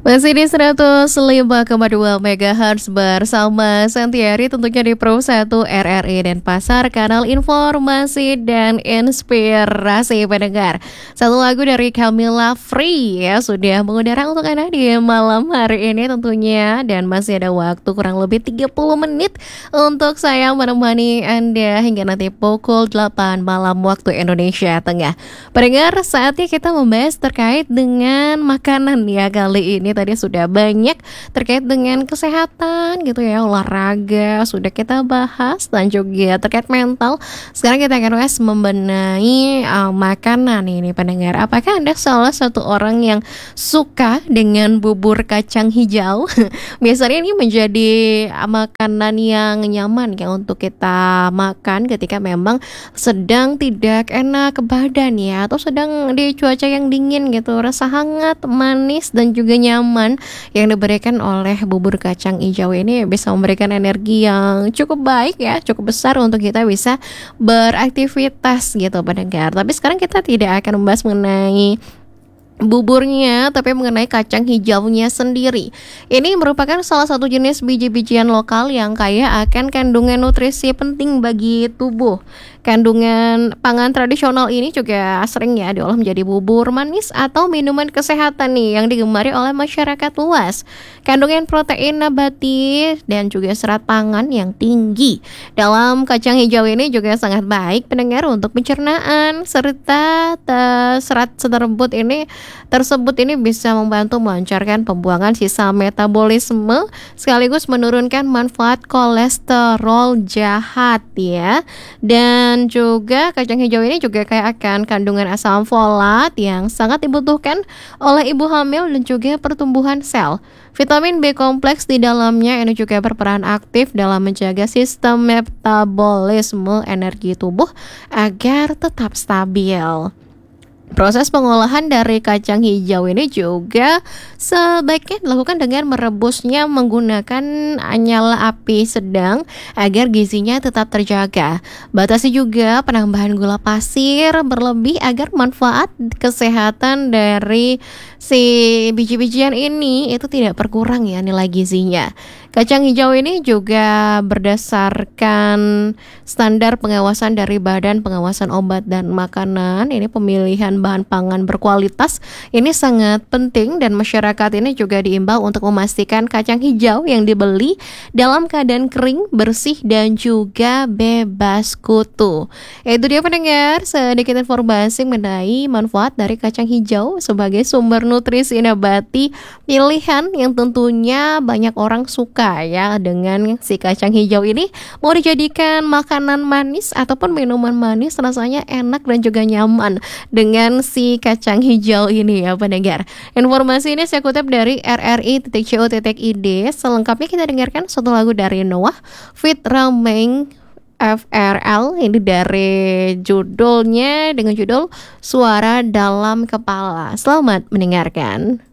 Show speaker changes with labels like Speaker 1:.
Speaker 1: Masih di 105,2 MHz bersama Santiari tentunya di Pro 1 RRI dan Pasar Kanal Informasi dan Inspirasi pendengar. Satu lagu dari Camilla Free ya sudah mengudara untuk Anda di malam hari ini tentunya. Dan masih ada waktu kurang lebih 30 menit untuk saya menemani Anda hingga nanti pukul 8 malam waktu Indonesia Tengah. Pendengar, saatnya kita membahas terkait dengan makanan ya kali ini. Tadi sudah banyak terkait dengan kesehatan gitu ya, olahraga sudah kita bahas dan juga terkait mental. Sekarang kita akan bahas membenahi makanan ini pendengar. Apakah Anda salah satu orang yang suka dengan bubur kacang hijau? Biasanya ini menjadi makanan yang nyaman ya untuk kita makan ketika memang sedang tidak enak ke badan ya, atau sedang di cuaca yang dingin gitu. Rasa hangat, manis dan juga nyaman yang diberikan oleh bubur kacang hijau ini bisa memberikan energi yang cukup baik ya, cukup besar untuk kita bisa beraktivitas gitu pendengar. Tapi sekarang kita tidak akan membahas mengenai buburnya, tapi mengenai kacang hijaunya sendiri. Ini merupakan salah satu jenis biji-bijian lokal yang kaya akan kandungan nutrisi penting bagi tubuh. Kandungan pangan tradisional ini juga sering ya diolah menjadi bubur manis atau minuman kesehatan nih yang digemari oleh masyarakat luas. Kandungan protein nabati dan juga serat pangan yang tinggi dalam kacang hijau ini juga sangat baik pendengar untuk pencernaan, serta serat tersebut ini bisa membantu melancarkan pembuangan sisa metabolisme sekaligus menurunkan manfaat kolesterol jahat ya. Dan juga kacang hijau ini juga kaya akan kandungan asam folat yang sangat dibutuhkan oleh ibu hamil dan juga pertumbuhan sel. Vitamin B kompleks di dalamnya ini juga berperan aktif dalam menjaga sistem metabolisme energi tubuh agar tetap stabil. Proses pengolahan dari kacang hijau ini juga sebaiknya dilakukan dengan merebusnya menggunakan nyala api sedang agar gizinya tetap terjaga. Batasi juga penambahan gula pasir berlebih agar manfaat kesehatan dari si biji-bijian ini itu tidak berkurang ya nilai gizinya. Kacang hijau ini juga berdasarkan standar pengawasan dari Badan Pengawasan Obat dan Makanan. Ini pemilihan bahan pangan berkualitas ini sangat penting dan masyarakat ini juga diimbau untuk memastikan kacang hijau yang dibeli dalam keadaan kering, bersih dan juga bebas kutu. Itu dia pendengar, sedikit informasi mengenai manfaat dari kacang hijau sebagai sumber nutrisi nabati pilihan yang tentunya banyak orang suka ya dengan si kacang hijau ini. Mau dijadikan makanan manis ataupun minuman manis, rasanya enak dan juga nyaman dengan si kacang hijau ini ya pendengar. Informasi ini saya kutip dari rri.co.id. Selengkapnya kita dengarkan satu lagu dari Noah, Fit Rameng FRL. Ini dari judulnya dengan judul Suara Dalam Kepala. Selamat mendengarkan.